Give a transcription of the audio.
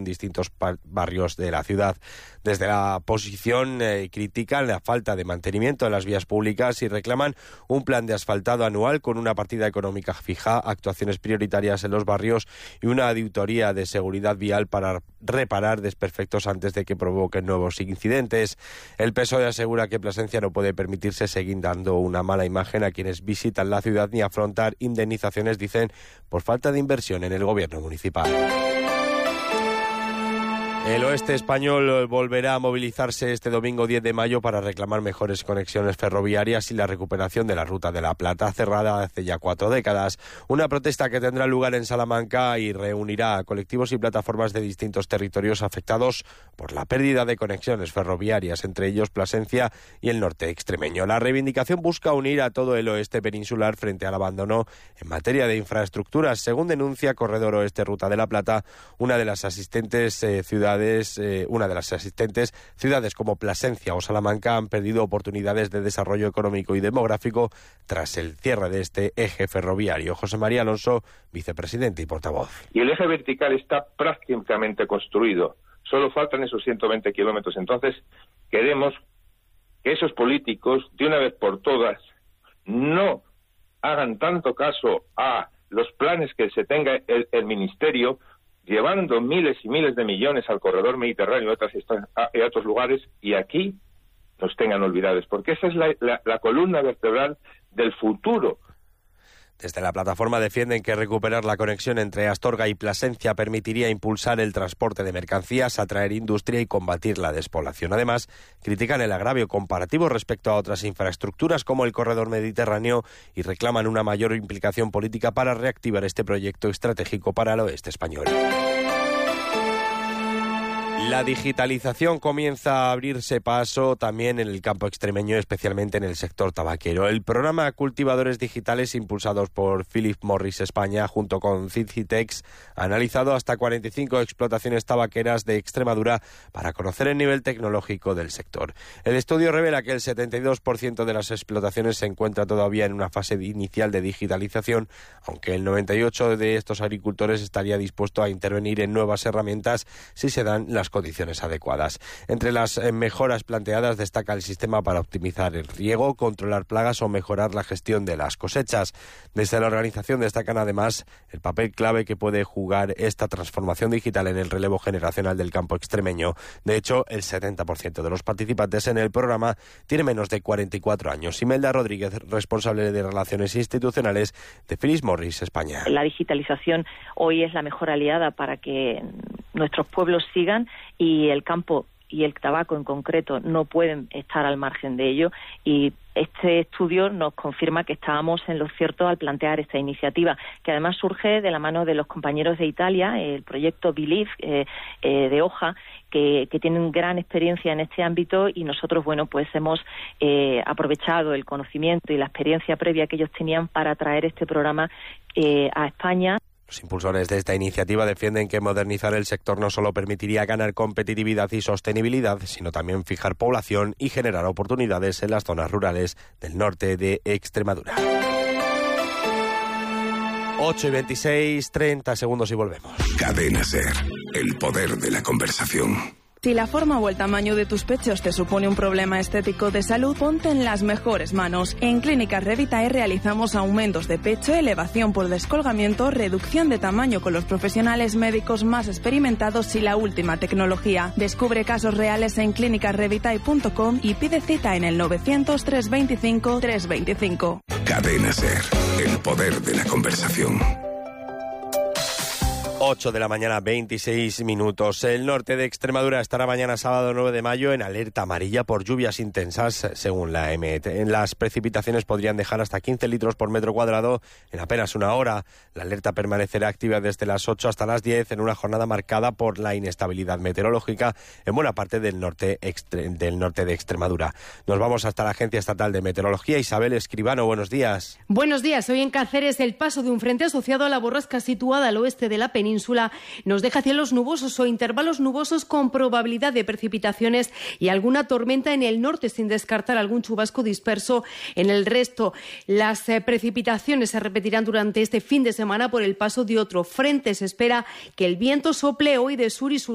distintos barrios de la ciudad. Desde la oposición critican la falta de mantenimiento de las vías públicas y reclaman un plan de asfaltado anual con una partida económica fija, actuaciones prioritarias en los barrios y una auditoría de seguridad vial para reparar desperfectos antes de que provoquen nuevos incidentes. El PSOE asegura que Plasencia no puede permitirse seguir dando una mala imagen a quienes visitan la ciudad ni afrontar indemnizaciones, dicen, por falta de inversión en el gobierno municipal. El oeste español volverá a movilizarse este domingo 10 de mayo para reclamar mejores conexiones ferroviarias y la recuperación de la Ruta de la Plata, cerrada hace ya 4 décadas. Una protesta que tendrá lugar en Salamanca y reunirá a colectivos y plataformas de distintos territorios afectados por la pérdida de conexiones ferroviarias, entre ellos Plasencia y el norte extremeño. La reivindicación busca unir a todo el oeste peninsular frente al abandono en materia de infraestructuras. Según denuncia Corredor Oeste Ruta de la Plata, una de las asistentes ciudades como Plasencia o Salamanca han perdido oportunidades de desarrollo económico y demográfico tras el cierre de este eje ferroviario. José María Alonso, vicepresidente y portavoz. Y el eje vertical está prácticamente construido. Solo faltan esos 120 kilómetros. Entonces, queremos que esos políticos, de una vez por todas, no hagan tanto caso a los planes que se tenga el Ministerio, llevando miles y miles de millones al corredor mediterráneo y a otros lugares, y aquí nos tengan olvidados, porque esa es la columna vertebral del futuro. Desde la plataforma defienden que recuperar la conexión entre Astorga y Plasencia permitiría impulsar el transporte de mercancías, atraer industria y combatir la despoblación. Además, critican el agravio comparativo respecto a otras infraestructuras como el corredor mediterráneo y reclaman una mayor implicación política para reactivar este proyecto estratégico para el oeste español. La digitalización comienza a abrirse paso también en el campo extremeño, especialmente en el sector tabaquero. El programa Cultivadores Digitales, impulsados por Philip Morris España, junto con Cititex, ha analizado hasta 45 explotaciones tabaqueras de Extremadura para conocer el nivel tecnológico del sector. El estudio revela que el 72% de las explotaciones se encuentra todavía en una fase inicial de digitalización, aunque el 98% de estos agricultores estaría dispuesto a intervenir en nuevas herramientas si se dan las condiciones adecuadas. Entre las mejoras planteadas destaca el sistema para optimizar el riego, controlar plagas o mejorar la gestión de las cosechas. Desde la organización destacan además el papel clave que puede jugar esta transformación digital en el relevo generacional del campo extremeño. De hecho, el 70% de los participantes en el programa tiene menos de 44 años. Imelda Rodríguez, responsable de Relaciones Institucionales de Philip Morris España. La digitalización hoy es la mejor aliada para que nuestros pueblos sigan, y el campo y el tabaco en concreto no pueden estar al margen de ello, y este estudio nos confirma que estábamos en lo cierto al plantear esta iniciativa, que además surge de la mano de los compañeros de Italia, el proyecto Believe de Hoja, que tienen gran experiencia en este ámbito, y nosotros, pues hemos aprovechado el conocimiento y la experiencia previa que ellos tenían para traer este programa a España. Los impulsores de esta iniciativa defienden que modernizar el sector no solo permitiría ganar competitividad y sostenibilidad, sino también fijar población y generar oportunidades en las zonas rurales del norte de Extremadura. 8:26, 30 segundos y volvemos. Cadena SER, el poder de la conversación. Si la forma o el tamaño de tus pechos te supone un problema estético de salud, ponte en las mejores manos. En Clínicas Revitae realizamos aumentos de pecho, elevación por descolgamiento, reducción de tamaño con los profesionales médicos más experimentados y la última tecnología. Descubre casos reales en clínicasrevitae.com y pide cita en el 900 325 325. Cadena SER, el poder de la conversación. 8 de la mañana, 26 minutos. El norte de Extremadura estará mañana sábado 9 de mayo en alerta amarilla por lluvias intensas, según la EMET. Las precipitaciones podrían dejar hasta 15 litros por metro cuadrado en apenas una hora. La alerta permanecerá activa desde las 8 hasta las 10 en una jornada marcada por la inestabilidad meteorológica en buena parte del norte de Extremadura. Nos vamos hasta la Agencia Estatal de Meteorología. Isabel Escribano, buenos días. Buenos días. Hoy en Cáceres el paso de un frente asociado a la borrasca situada al oeste de la península nos deja cielos nubosos o intervalos nubosos con probabilidad de precipitaciones y alguna tormenta en el norte, sin descartar algún chubasco disperso en el resto. Las precipitaciones se repetirán durante este fin de semana por el paso de otro frente. Se espera que el viento sople hoy de sur y sur